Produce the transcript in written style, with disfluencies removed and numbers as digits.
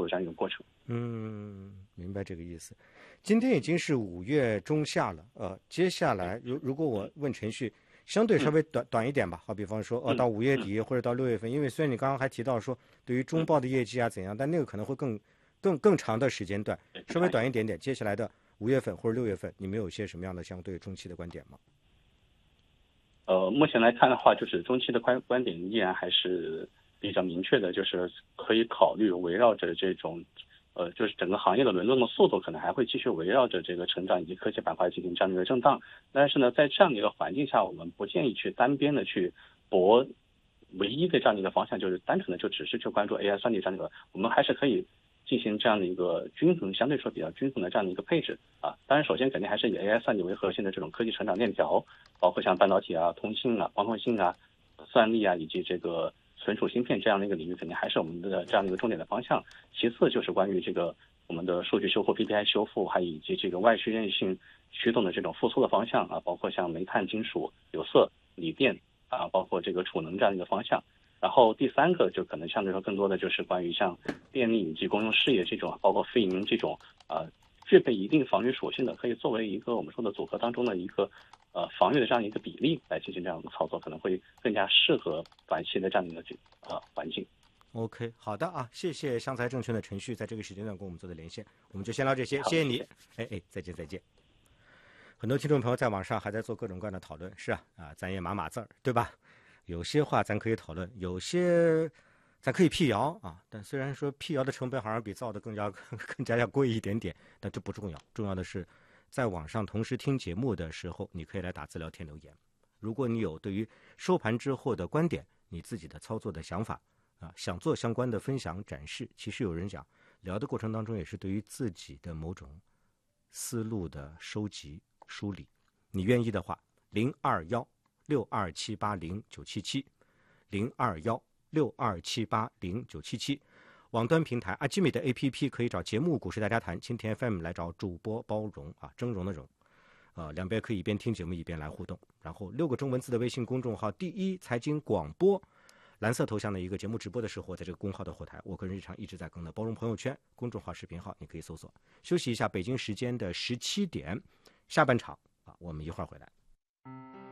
的这样一个过程。 明白这个意思。今天已经是5月中下了，接下来如果我问程序，相对稍微短一点吧，好比方说到5月底或者到6月份，因为虽然你刚刚还提到说对于中报的业绩啊怎样，但那个可能会更长的时间段，稍微短一点点。接下来的5月份或者6月份，你们有些什么样的相对中期的观点吗？ 目前来看的话，就是中期的观点依然还是比较明确的，就是可以考虑围绕着这种，就是整个行业的轮动的速度可能还会继续围绕着这个成长以及科技板块进行这样的一个震荡。但是呢，在这样的一个环境下，我们不建议去单边的去搏唯一的这样的一个方向，就是单纯的就只是去关注 AI 算力这样的一个，我们还是可以进行这样的一个均衡，相对说比较均衡的这样的一个配置啊。当然，首先肯定还是以 AI 算力为核心的这种科技成长链条，包括像半导体啊、通信啊、光通信啊、算力啊，以及这个存储芯片这样的一个领域，肯定还是我们的这样的一个重点的方向。其次就是关于这个我们的数据修复、PPI 修复，还以及这个外驱韧性驱动的这种复苏的方向啊，包括像煤炭、金属、有色、锂电啊，包括这个储能这样的一个方向。然后第三个就可能相对说更多的就是关于像电力以及公用事业这种，包括非银这种具备一定防御属性的，可以作为一个我们说的组合当中的一个防御的这样一个比例来进行这样的操作，可能会更加适合短期的这样的一个环境。 OK， 好的啊，谢谢湘财证券的程序在这个时间段跟我们做的连线，我们就先聊这些，谢谢你。再见。很多听众朋友在网上还在做各种各样的讨论，是咱也码字儿，对吧？有些话咱可以讨论，有些咱可以辟谣啊。但虽然说辟谣的成本好像比造的更加要贵一点点，但这不重要，重要的是在网上同时听节目的时候，你可以来打字聊天留言。如果你有对于收盘之后的观点，你自己的操作的想法想做相关的分享展示，其实有人讲聊的过程当中也是对于自己的某种思路的收集梳理。你愿意的话，021-6278-0977，021-6278-0977，网端平台阿基米的 APP 可以找节目股市大家谈，蜻蜓 FM 来找主播包容峥嵘的嵘，两边可以一边听节目一边来互动。然后6个中文字的微信公众号第一财经广播，蓝色头像的一个节目直播的时候，在这个公号的后台，我个人日常一直在更的包容朋友圈公众号视频号，你可以搜索。休息一下，北京时间的17点，下半场我们一会儿回来。